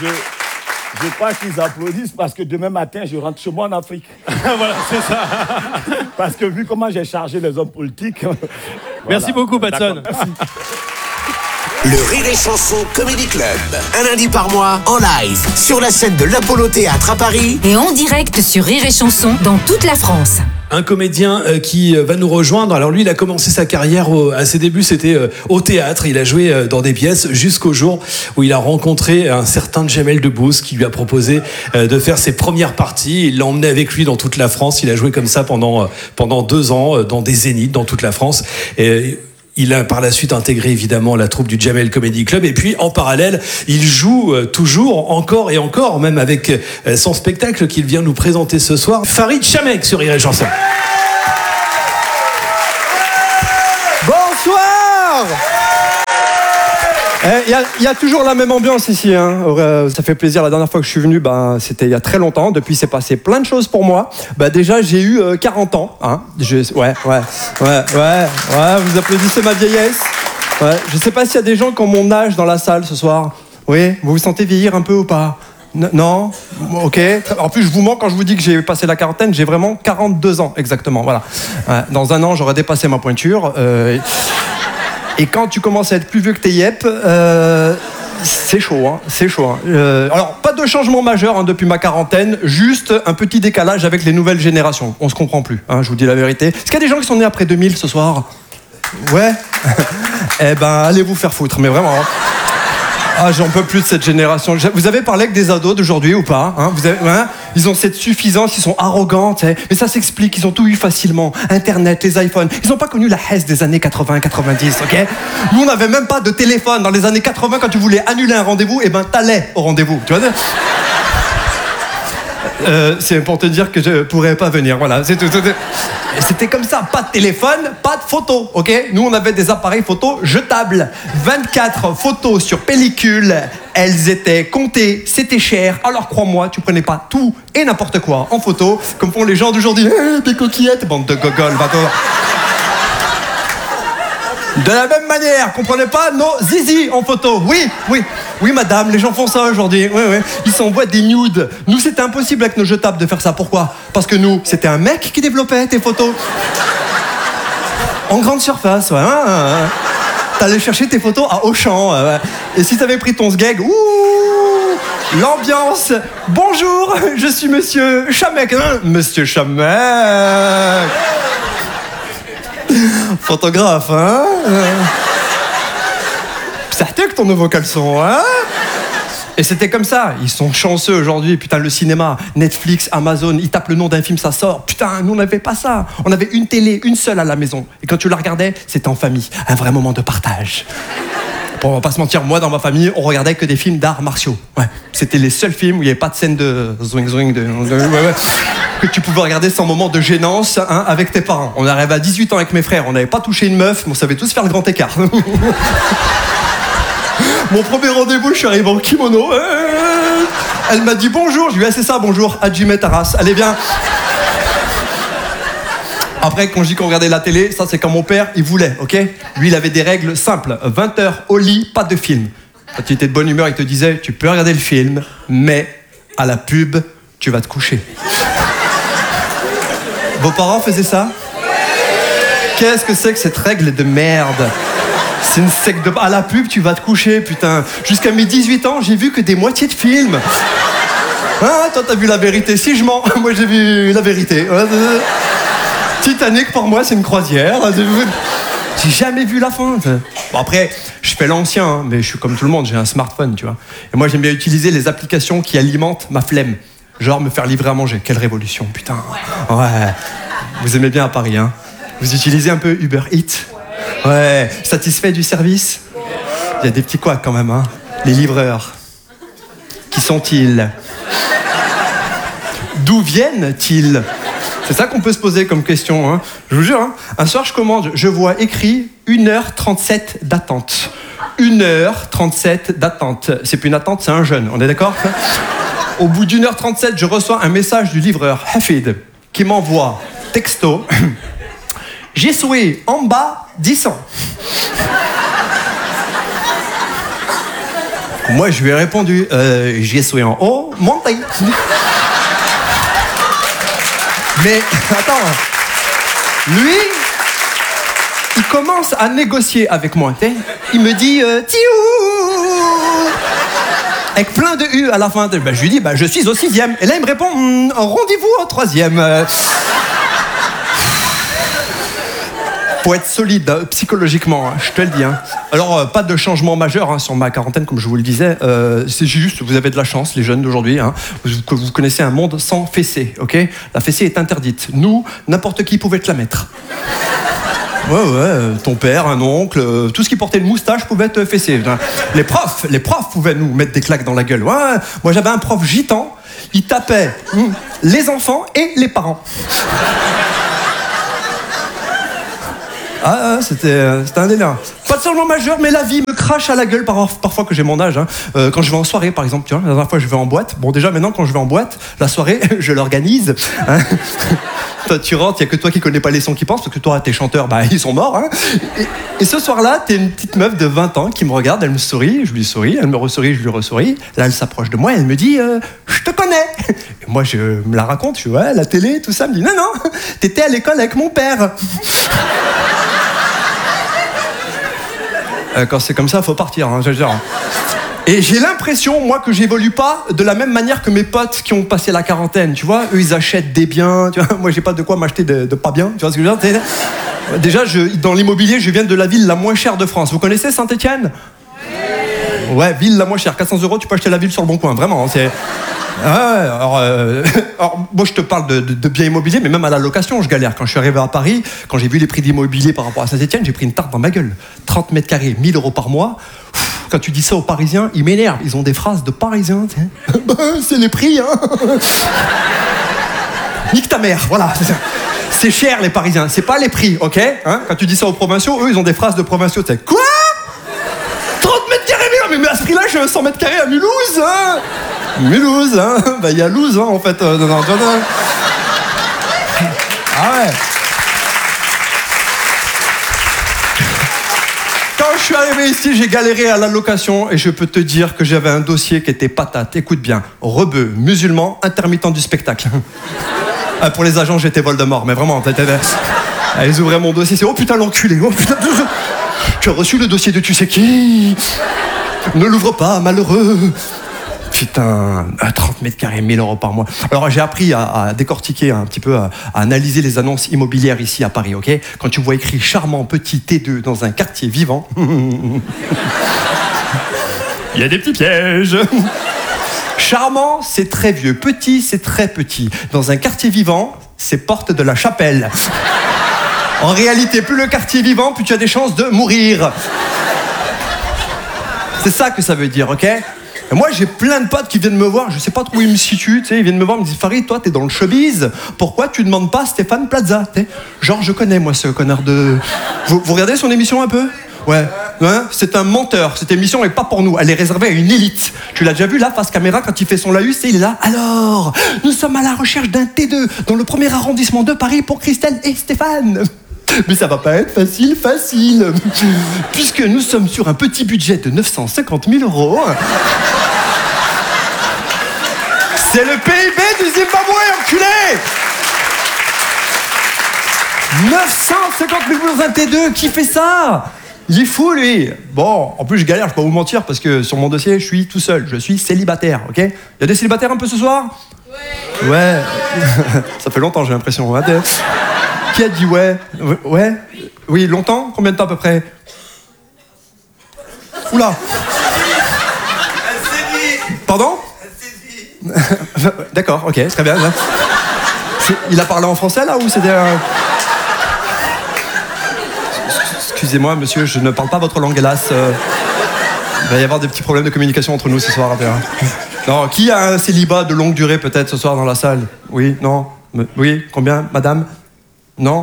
Je crois qu'ils applaudissent parce que demain matin, je rentre chez moi en Afrique. Voilà, c'est ça. Parce que vu comment j'ai chargé les hommes politiques... Merci beaucoup, Patson. Merci. Le Rire et Chanson Comedy Club. Un lundi par mois, en live, sur la scène de l'Apollo Théâtre à Paris. Et en direct sur Rire et Chanson dans toute la France. Un comédien qui va nous rejoindre. Alors lui, il a commencé sa carrière à ses débuts, c'était au théâtre. Il a joué dans des pièces jusqu'au jour où il a rencontré un certain Jamel Debbouze qui lui a proposé de faire ses premières parties. Il l'a emmené avec lui dans toute la France. Il a joué comme ça pendant 2 ans dans des zéniths dans toute la France. Et il a par la suite intégré évidemment la troupe du Jamel Comedy Club et puis en parallèle, il joue toujours, encore et encore, même avec son spectacle qu'il vient nous présenter ce soir. Farid Chamek sur Rire et Chanson. Bonsoir. Il y a toujours la même ambiance ici, hein. Ça fait plaisir. La dernière fois que je suis venu, c'était il y a très longtemps. Depuis, c'est passé plein de choses pour moi. Déjà, j'ai eu 40 ans. Hein. Ouais. Vous applaudissez ma vieillesse. Ouais. Je sais pas s'il y a des gens qui ont mon âge dans la salle ce soir. Oui, vous vous sentez vieillir un peu ou pas? Non? Ok. En plus, je vous mens quand je vous dis que j'ai passé la quarantaine. J'ai vraiment 42 ans, exactement. Voilà. Ouais. Dans 1 an, j'aurai dépassé ma pointure. Et quand tu commences à être plus vieux que tes yep, c'est chaud, hein, c'est chaud. Hein. Alors, pas de changement majeur depuis ma quarantaine, juste un petit décalage avec les nouvelles générations. On se comprend plus, hein, je vous dis la vérité. Est-ce qu'il y a des gens qui sont nés après 2000 ce soir? Ouais. Allez vous faire foutre, mais vraiment. Hein. Ah, j'en peux plus de cette génération. Vous avez parlé avec des ados d'aujourd'hui ou pas, hein? Ils ont cette suffisance, ils sont arrogants, mais ça s'explique, ils ont tout eu facilement. Internet, les iPhones. Ils n'ont pas connu la Hesse des années 80-90, ok? Nous, on n'avait même pas de téléphone. Dans les années 80, quand tu voulais annuler un rendez-vous, t'allais au rendez-vous, tu vois? C'est pour te dire que je pourrais pas venir, voilà, c'est tout. C'était comme ça, pas de téléphone, pas de photo, ok? Nous, on avait des appareils photo jetables. 24 photos sur pellicule, elles étaient comptées, c'était cher. Alors crois-moi, tu prenais pas tout et n'importe quoi en photo, comme font les gens d'aujourd'hui. Des coquillettes, bande de gogoles, va-t'en. De la même manière, comprenez pas nos zizi en photo. Oui, madame, les gens font ça aujourd'hui. Oui. Ils s'envoient des nudes. Nous, c'était impossible avec nos jetables de faire ça. Pourquoi? Parce que nous, c'était un mec qui développait tes photos. En grande surface, ouais. T'allais chercher tes photos à Auchan. Ouais. Et si t'avais pris ton sgeg, l'ambiance. Bonjour, je suis monsieur Chamek. Monsieur Chamek. Photographe, hein? Ça que ton nouveau caleçon, hein? Et c'était comme ça. Ils sont chanceux aujourd'hui. Putain, le cinéma, Netflix, Amazon, ils tapent le nom d'un film, ça sort. Putain, nous, on n'avait pas ça. On avait une télé, une seule à la maison. Et quand tu la regardais, c'était en famille. Un vrai moment de partage. Bon, on va pas se mentir, moi, dans ma famille, on regardait que des films d'arts martiaux. Ouais. C'était les seuls films où il n'y avait pas de scène de zwing, que tu pouvais regarder sans moment de gênance, hein, avec tes parents. On arrivait à 18 ans avec mes frères, on n'avait pas touché une meuf, mais on savait tous faire le grand écart. Mon premier rendez-vous, je suis arrivé en kimono. Elle m'a dit bonjour, je lui ai dit c'est ça, bonjour, Hajime Taras, allez bien. Après, quand je dis qu'on regardait la télé, ça c'est quand mon père, il voulait, ok? Lui, il avait des règles simples. 20h au lit, pas de film. Quand il était de bonne humeur, il te disait, tu peux regarder le film, mais à la pub, tu vas te coucher. Vos parents faisaient ça? Qu'est-ce que c'est que cette règle de merde? C'est une secte de... À la pub, tu vas te coucher, putain. Jusqu'à mes 18 ans, j'ai vu que des moitiés de films. Ah, toi, t'as vu La Vérité? Si, je mens. Moi, j'ai vu La Vérité. Titanic, pour moi, c'est une croisière. J'ai jamais vu la fin. Bon, après, je fais l'ancien, hein, mais je suis comme tout le monde, j'ai un smartphone, tu vois. Et moi, j'aime bien utiliser les applications qui alimentent ma flemme. Genre me faire livrer à manger. Quelle révolution, putain. Ouais. Vous aimez bien à Paris, hein? Vous utilisez un peu Uber Eats? Ouais. Satisfait du service? Il y a des petits couacs quand même, hein. Les livreurs. Qui sont-ils? D'où viennent-ils? C'est ça qu'on peut se poser comme question, hein. Je vous jure, hein. Un soir, je commande, je vois écrit 1h37 d'attente. 1h37 d'attente. C'est plus une attente, c'est un jeûne, on est d'accord? Au bout d'1h37, je reçois un message du livreur, Hafid, qui m'envoie texto. J'ai souhaité en bas 10 ans. Moi, je lui ai répondu, j'y suis en haut, montez. Mais, attends, lui, il commence à négocier avec moi, tu sais. Il me dit, tiou, avec plein de U à la fin. Je lui dis, je suis au 6e. Et là, il me répond, rendez-vous au 3e. Pour être solide psychologiquement, je te le dis. Alors, pas de changement majeur sur ma quarantaine, comme je vous le disais. C'est juste, vous avez de la chance, les jeunes d'aujourd'hui, que vous connaissez un monde sans fessée, ok ? La fessée est interdite. Nous, n'importe qui pouvait te la mettre. Ouais, ton père, un oncle, tout ce qui portait une moustache pouvait te fesser. Les profs pouvaient nous mettre des claques dans la gueule. Ouais, moi, j'avais un prof gitan, il tapait les enfants et les parents. Ah, c'était un délire. Pas de changement majeur, mais la vie me crache à la gueule parfois que j'ai mon âge. Quand je vais en soirée, par exemple, tu vois, la dernière fois je vais en boîte. Bon, déjà maintenant, quand je vais en boîte, la soirée, je l'organise. Toi, tu rentres, il n'y a que toi qui connais pas les sons qui pensent, parce que toi, tes chanteurs, ils sont morts. Et ce soir-là, t'es une petite meuf de 20 ans qui me regarde, elle me sourit, je lui souris, elle me ressourit, je lui ressouris. Là, elle s'approche de moi, elle me dit je te connais. Et moi, je me la raconte, je suis ouais, la télé, tout ça. Elle me dit non, t'étais à l'école avec mon père. Quand c'est comme ça, faut partir, je veux dire. Et j'ai l'impression, moi, que j'évolue pas de la même manière que mes potes qui ont passé la quarantaine, tu vois. Eux, ils achètent des biens, tu vois. Moi, j'ai pas de quoi m'acheter de pas bien, tu vois ce que je veux dire. Déjà, dans l'immobilier, je viens de la ville la moins chère de France. Vous connaissez Saint-Étienne ? Ouais, ville la moins chère. 400 €, tu peux acheter la ville sur le bon coin, vraiment. C'est... alors, moi je te parle de biens immobiliers, mais même à la location je galère. Quand je suis arrivé à Paris, quand j'ai vu les prix d'immobilier par rapport à Saint-Étienne, j'ai pris une tarte dans ma gueule. 30 mètres carrés, 1 000 € par mois. Quand tu dis ça aux Parisiens, ils m'énervent. Ils ont des phrases de Parisiens. C'est les prix, Nique ta mère, voilà. C'est cher les Parisiens, c'est pas les prix, ok, Quand tu dis ça aux provinciaux, eux ils ont des phrases de provinciaux. Tu sais, quoi ? 30 mètres carrés, mais à ce prix-là, j'ai 100 mètres carrés à Mulhouse, Mulhouse, il y a Louse, en fait. Ah ouais. Quand je suis arrivé ici, j'ai galéré à la location et je peux te dire que j'avais un dossier qui était patate. Écoute bien, rebeu, musulman, intermittent du spectacle. Pour les agents, j'étais Voldemort, mais vraiment. Ils ouvraient mon dossier, c'est oh putain l'enculé, oh putain, tu as reçu le dossier de tu sais qui. Ne l'ouvre pas, malheureux. Putain, 30 mètres carrés, 1 000 € par mois. Alors j'ai appris à décortiquer un petit peu, à analyser les annonces immobilières ici à Paris, ok ? Quand tu vois écrit charmant petit T2 dans un quartier vivant, il y a des petits pièges. Charmant, c'est très vieux. Petit, c'est très petit. Dans un quartier vivant, c'est porte de la Chapelle. En réalité, plus le quartier est vivant, plus tu as des chances de mourir. C'est ça que ça veut dire, ok ? Et moi, j'ai plein de potes qui viennent me voir, je sais pas trop où ils me situent, tu sais, ils viennent me voir, ils me disent Farid, toi, t'es dans le showbiz, pourquoi tu demandes pas Stéphane Plaza, t'sais ? Genre, je connais, moi, ce connard de... Vous regardez son émission un peu ? Ouais, c'est un menteur, cette émission est pas pour nous, elle est réservée à une élite. Tu l'as déjà vu là, face caméra, quand il fait son laïus, il est là. Alors, nous sommes à la recherche d'un T2 dans le 1er arrondissement de Paris pour Christelle et Stéphane. Mais ça va pas être facile, puisque nous sommes sur un petit budget de 950 000 €. C'est le PIB du Zimbabwe, enculé. 950 000 € dans un T2, qui fait ça ? Il est fou, lui. Bon, en plus, je galère, je peux pas vous mentir, parce que sur mon dossier, je suis tout seul. Je suis célibataire, ok ? Il y a des célibataires un peu ce soir ? Ouais. Ça fait longtemps, j'ai l'impression. Qui a dit ouais ? Ouais ? Oui, longtemps ? Combien de temps à peu près ? Oula. Pardon ? D'accord, ok, très bien. Il a parlé en français, là, ou c'était un... Excusez-moi, monsieur, je ne parle pas votre langue, hélas. Il va y avoir des petits problèmes de communication entre nous ce soir. Non, qui a un célibat de longue durée, peut-être, ce soir, dans la salle ? Oui, non ? Oui, combien, madame ? Non ?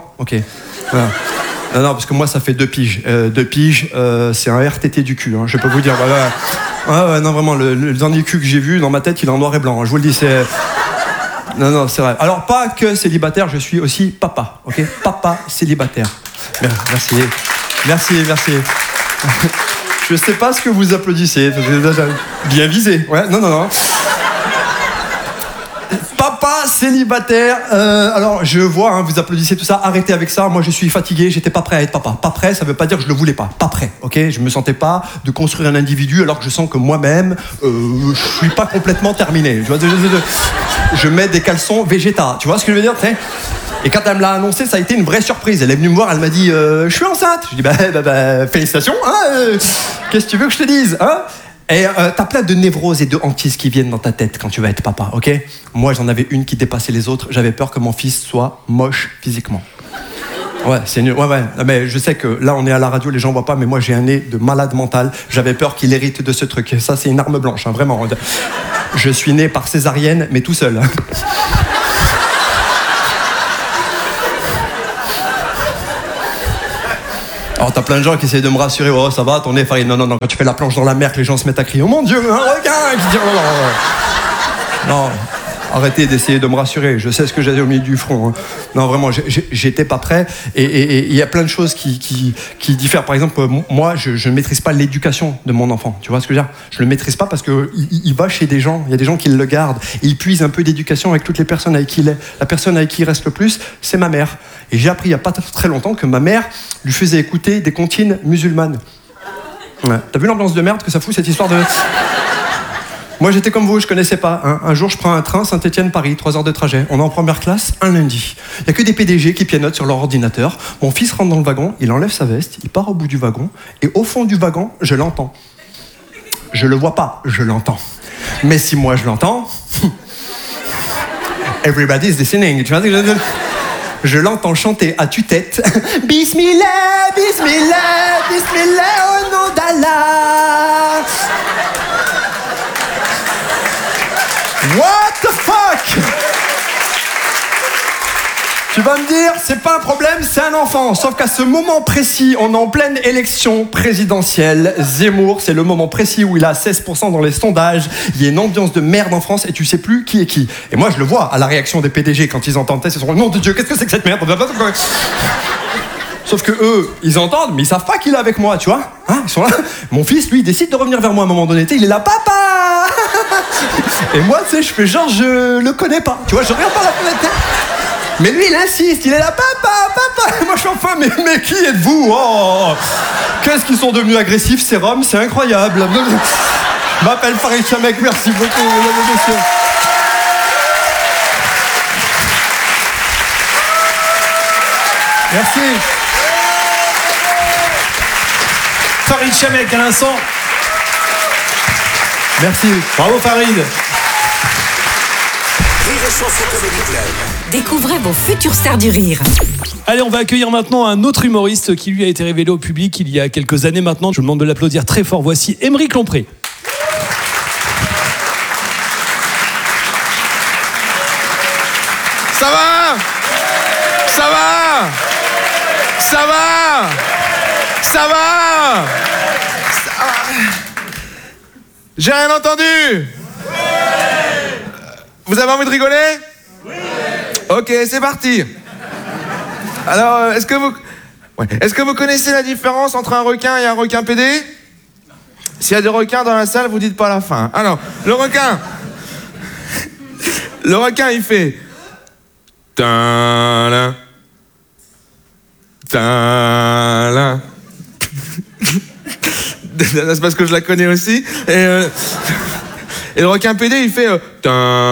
Ok. Voilà. Non, parce que moi, ça fait 2 piges. 2 piges, c'est un RTT du cul, je peux vous dire. Voilà. Ouais, non, vraiment, le dernier cul que j'ai vu, dans ma tête, il est en noir et blanc. Je vous le dis, c'est... Non, c'est vrai. Alors, pas que célibataire, je suis aussi papa, ok ? Papa célibataire. Merci. Je sais pas ce que vous applaudissez. Bien visé. Ouais, non. Papa célibataire. Alors, je vois, hein, vous applaudissez tout ça. Arrêtez avec ça. Moi, je suis fatigué. J'étais pas prêt à être papa. Pas prêt, ça veut pas dire que je le voulais pas. Pas prêt, ok? Je me sentais pas de construire un individu alors que je sens que moi-même, je suis pas complètement terminé. Je mets des caleçons Vegeta. Tu vois ce que je veux dire, t'sais? Et quand elle me l'a annoncé, ça a été une vraie surprise. Elle est venue me voir, elle m'a dit je suis enceinte. Je dis félicitations, hein, qu'est-ce que tu veux que je te dise, hein? Et t'as plein de névroses et de hantises qui viennent dans ta tête quand tu vas être papa, ok? Moi, j'en avais une qui dépassait les autres. J'avais peur que mon fils soit moche physiquement. Ouais, c'est nul. Ouais. Mais je sais que là, on est à la radio, les gens voient pas, mais moi, j'ai un nez de malade mental. J'avais peur qu'il hérite de ce truc. Ça, c'est une arme blanche, hein, vraiment. Je suis né par césarienne, mais tout seul. Alors t'as plein de gens qui essayent de me rassurer, oh ça va, ton nez farine. Non, quand tu fais la planche dans la mer, que les gens se mettent à crier, oh mon Dieu, un requin qui dit, non, arrêtez d'essayer de me rassurer, je sais ce que j'ai au milieu du front. Hein. Non, vraiment, j'étais pas prêt, et il y a plein de choses qui diffèrent. Par exemple, moi, je ne maîtrise pas l'éducation de mon enfant, tu vois ce que je veux dire? Je le maîtrise pas parce qu'il va chez des gens, il y a des gens qui le gardent, et il puise un peu d'éducation avec toutes les personnes avec qui il est. La personne avec qui il reste le plus, c'est ma mère. Et j'ai appris il n'y a pas très longtemps que ma mère lui faisait écouter des comptines musulmanes. Ouais. T'as vu l'ambiance de merde que ça fout, cette histoire de... Moi, j'étais comme vous, je connaissais pas. Hein. Un jour, je prends un train Saint-Étienne-Paris, 3 heures de trajet. On est en première classe, un lundi. Il n'y a que des PDG qui pianotent sur leur ordinateur. Mon fils rentre dans le wagon, il enlève sa veste, il part au bout du wagon, et au fond du wagon, je l'entends. Je le vois pas, je l'entends. Mais si moi, je l'entends... Everybody's listening, tu vois ce que je veux dire? Je l'entends chanter à tue-tête. Bismillah, Bismillah, Bismillah, au nom d'Allah. What the fuck? Tu vas me dire, c'est pas un problème, c'est un enfant. Sauf qu'à ce moment précis, on est en pleine élection présidentielle. Zemmour, c'est le moment précis où il a 16% dans les sondages. Il y a une ambiance de merde en France et tu sais plus qui est qui. Et moi, je le vois à la réaction des PDG quand ils entendent ça. Ils se disent, nom de Dieu, qu'est-ce que c'est que cette merde? Sauf que eux, ils entendent, mais ils savent pas qu'il est avec moi, tu vois, hein, ils sont là. Mon fils, lui, il décide de revenir vers moi à un moment donné. Il est là, papa. Et moi, tu sais, je fais genre, je le connais pas. Tu vois, je regarde par la fenêtre. Mais lui, il insiste, il est là, papa. Et moi, je suis enfin, mais qui êtes-vous? Oh, qu'est-ce qu'ils sont devenus agressifs, ces Roms, c'est incroyable. Je m'appelle Farid Chamek, merci beaucoup, mesdames et messieurs. Merci. Farid Chamek à l'instant. Merci. Bravo Farid. Rire et Chanson Comedy Club. Découvrez vos futures stars du rire. Allez, on va accueillir maintenant un autre humoriste qui lui a été révélé au public il y a quelques années maintenant. Je vous demande de l'applaudir très fort. Voici Aymeric Lompré. Ça va? Ça va? Ça va? Ça va? J'ai rien entendu. Vous avez envie de rigoler? Oui. Ok, c'est parti. Alors, est-ce que vous connaissez la différence entre un requin et un requin pédé? S'il y a des requins dans la salle, vous dites pas la fin. Alors, le requin, il fait... Ta-la. Ta-la. C'est parce que je la connais aussi. Et le requin pédé, il fait...